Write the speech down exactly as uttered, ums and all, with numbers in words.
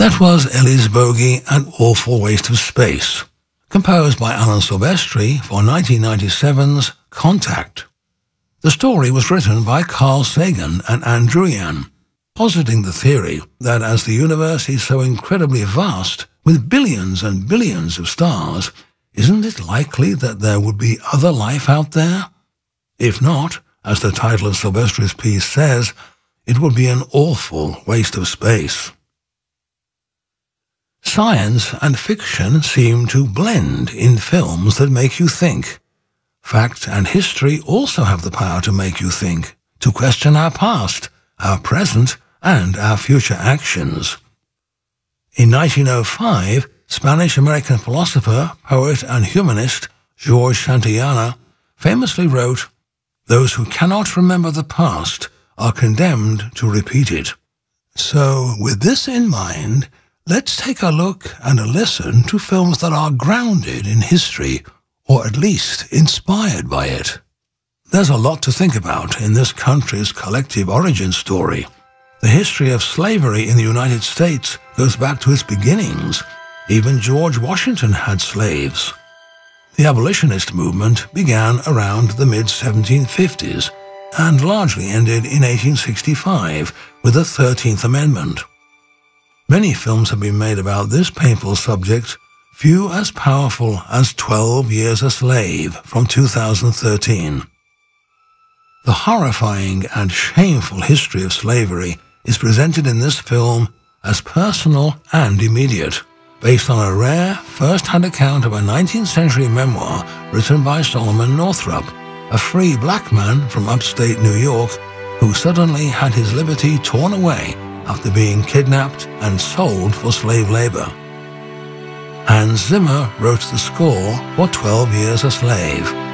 That was Ellie's Bogey, An Awful Waste of Space, composed by Alan Silvestri for nineteen ninety-seven's Contact. The story was written by Carl Sagan and Andrew Yan, positing the theory that as the universe is so incredibly vast, with billions and billions of stars, isn't it likely that there would be other life out there? If not, as the title of Silvestri's piece says, it would be an awful waste of space. Science and fiction seem to blend in films that make you think. Fact and history also have the power to make you think, to question our past, our present, and our future actions. In nineteen oh five, Spanish-American philosopher, poet, and humanist George Santayana famously wrote, "Those who cannot remember the past are condemned to repeat it." So, with this in mind, let's take a look and a listen to films that are grounded in history, or at least inspired by it. There's a lot to think about in this country's collective origin story. The history of slavery in the United States goes back to its beginnings. Even George Washington had slaves. The abolitionist movement began around the mid seventeen fifties and largely ended in eighteen sixty-five with the thirteenth Amendment. Many films have been made about this painful subject, few as powerful as twelve years a Slave from two thousand thirteen. The horrifying and shameful history of slavery is presented in this film as personal and immediate, based on a rare first-hand account of a nineteenth century memoir written by Solomon Northrop, a free black man from upstate New York who suddenly had his liberty torn away after being kidnapped and sold for slave labor. Hans Zimmer wrote the score for twelve years a Slave.